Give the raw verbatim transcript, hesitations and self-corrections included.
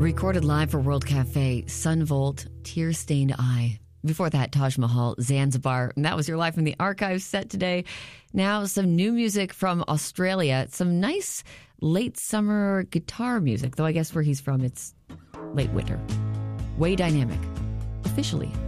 Recorded live for World Cafe, Sun Volt, Tear Stained Eye. Before that, Taj Mahal, Zanzibar. And that was your Live from the Archives set today. Now, some new music from Australia. Some nice late summer guitar music, though I guess where he's from, it's late winter. Way Dynamic, officially